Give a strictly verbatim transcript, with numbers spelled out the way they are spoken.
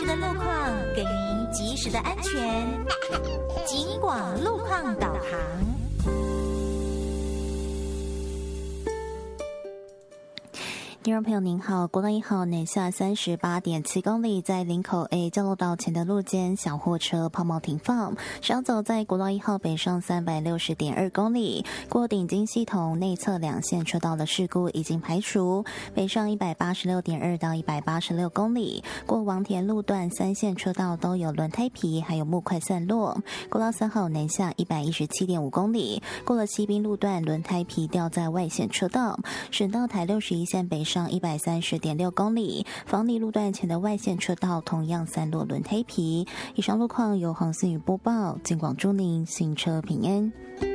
时的路况，给您及时的安全。警广路况导航。 听众朋友您好，国道一号南下三十八点七公里，在林口 A 交流道前的路肩小货车抛锚停放，稍走在国道一号北上三百六十点二公里，过顶金系统内侧两线车道的事故已经排除，北上一百八十六点二到一百八十六公里，过王田路段三线车道都有轮胎皮还有木块散落，国道三号南下一百一十七点五公里，过了西滨路段轮胎皮掉在外线车道，省道台六十一线北上一百三十点六公里，房里路段前的外线车道同样散落轮胎皮。以上路况由黄思雨播报，警广祝您行车平安。